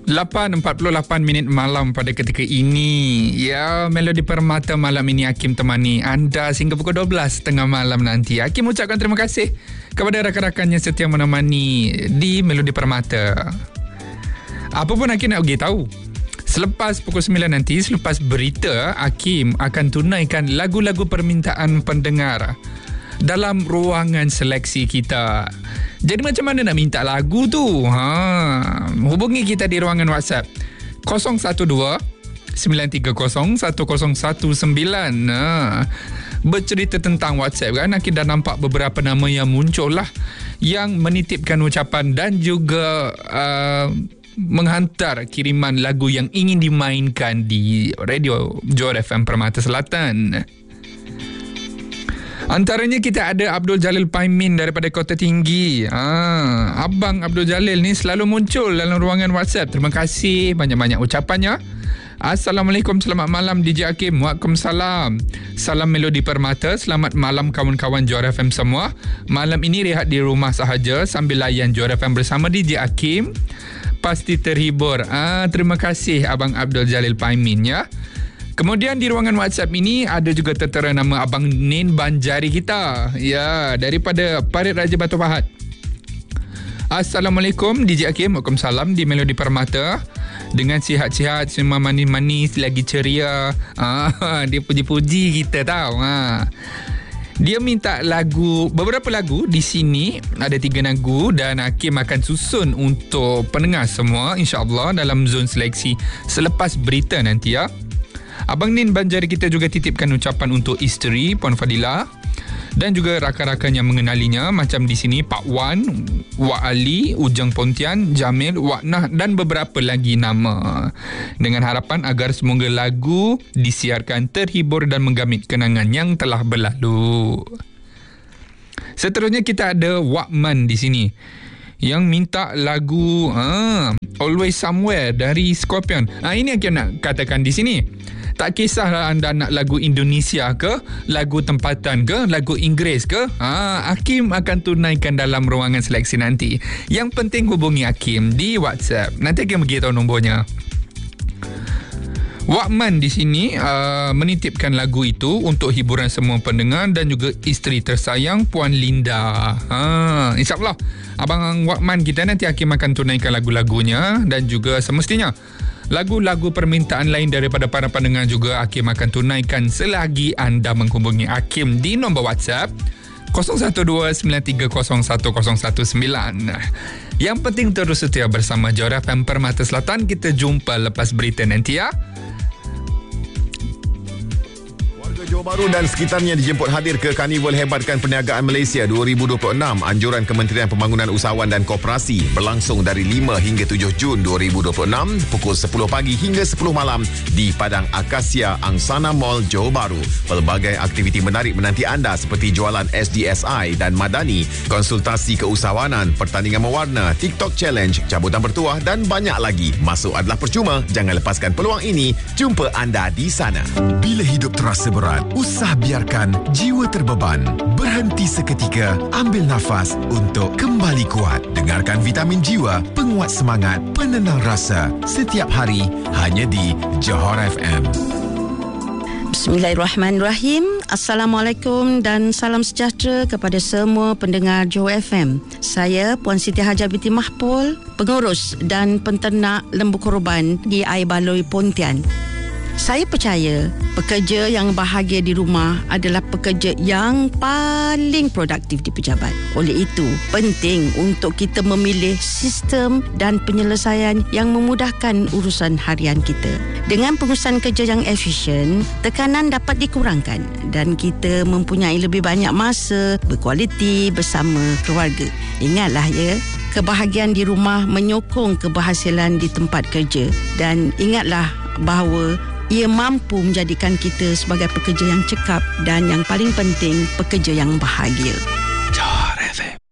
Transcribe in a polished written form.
8.48 malam pada ketika ini. Ya, Melodi Permata malam ini Hakim temani anda sehingga pukul 12 tengah malam nanti. Hakim ucapkan terima kasih kepada rakan-rakannya setia menemani di Melodi Permata. Apa pun Hakim nak bagi tahu. Selepas pukul 9 nanti, selepas berita, Hakim akan tunaikan lagu-lagu permintaan pendengar dalam ruangan seleksi kita. Jadi macam mana nak minta lagu tu? Hubungi kita di ruangan WhatsApp 012-930-1019. Bercerita tentang WhatsApp kan, kita dah nampak beberapa nama yang muncul lah, yang menitipkan ucapan dan juga menghantar kiriman lagu yang ingin dimainkan di Radio Johor FM Permata Selatan. Antaranya kita ada Abdul Jalil Paimin daripada Kota Tinggi. Abang Abdul Jalil ni selalu muncul dalam ruangan WhatsApp. Terima kasih banyak-banyak ucapannya. Assalamualaikum, selamat malam DJ Hakim. Waalaikumsalam. Salam Melodi Permata. Selamat malam kawan-kawan Johor FM semua. Malam ini rehat di rumah sahaja sambil layan Johor FM bersama DJ Hakim. Pasti terhibur. Terima kasih Abang Abdul Jalil Paimin ya. Kemudian di ruangan WhatsApp ini ada juga tertera nama Abang Nin Banjari kita. Ya, daripada Parit Raja Batu Pahat. Assalamualaikum DJ Hakim. Waalaikumsalam di Melodi Permata. Dengan sihat-sihat, semua manis-manis, lagi ceria. Dia puji-puji kita tahu. Dia minta lagu, beberapa lagu di sini, ada 3 lagu dan Hakim akan susun untuk pendengar semua insya-Allah dalam zon seleksi selepas berita nanti ya. Abang Nin Banjari kita juga titipkan ucapan untuk isteri Puan Fadilah dan juga rakan-rakan yang mengenalinya, macam di sini Pak Wan, Wak Ali, Ujang Pontian, Jamil, Wak Nah dan beberapa lagi nama. Dengan harapan agar semoga lagu disiarkan terhibur dan menggamit kenangan yang telah berlalu. Seterusnya kita ada Wakman di sini yang minta lagu Always Somewhere dari Scorpion. Ini yang nak katakan di sini. Tak kisahlah anda nak lagu Indonesia ke, lagu tempatan ke, lagu Inggeris ke, Hakim akan tunaikan dalam ruangan seleksi nanti. Yang penting hubungi Hakim di WhatsApp. Nanti Hakim beritahu nombornya. Wakman di sini menitipkan lagu itu untuk hiburan semua pendengar dan juga isteri tersayang Puan Linda. InsyaAllah Abang Wakman kita nanti Hakim akan tunaikan lagu-lagunya dan juga semestinya lagu-lagu permintaan lain daripada para pendengar juga Hakim akan tunaikan selagi anda menghubungi Hakim di nombor WhatsApp 012-930-1019. Yang penting terus setia bersama Johor FM Permata Selatan. Kita jumpa lepas berita nanti ya. Johor Bahru dan sekitarnya dijemput hadir ke Karnival Hebatkan Perniagaan Malaysia 2026. Anjuran Kementerian Pembangunan Usahawan dan Koperasi berlangsung dari 5 hingga 7 Jun 2026 pukul 10 pagi hingga 10 malam di Padang Akasia Angsana Mall Johor Bahru. Pelbagai aktiviti menarik menanti anda seperti jualan SDSI dan Madani, konsultasi keusahawanan, pertandingan mewarna, TikTok Challenge, cabutan bertuah dan banyak lagi. Masuk adalah percuma. Jangan lepaskan peluang ini. Jumpa anda di sana. Bila hidup terasa berat, usah biarkan jiwa terbeban. Berhenti seketika, ambil nafas untuk kembali kuat. Dengarkan Vitamin Jiwa, penguat semangat, penenang rasa. Setiap hari, hanya di Johor FM. Bismillahirrahmanirrahim. Assalamualaikum dan salam sejahtera kepada semua pendengar Johor FM. Saya Puan Siti Hajar binti Mahpul, pengurus dan penternak lembu korban di Air Baloi Pontian. Saya percaya pekerja yang bahagia di rumah adalah pekerja yang paling produktif di pejabat. Oleh itu, penting untuk kita memilih sistem dan penyelesaian yang memudahkan urusan harian kita. Dengan pengurusan kerja yang efisien, tekanan dapat dikurangkan dan kita mempunyai lebih banyak masa berkualiti bersama keluarga. Ingatlah ya, kebahagiaan di rumah menyokong keberhasilan di tempat kerja, dan ingatlah bahawa ia mampu menjadikan kita sebagai pekerja yang cekap dan yang paling penting, pekerja yang bahagia. Johor FM.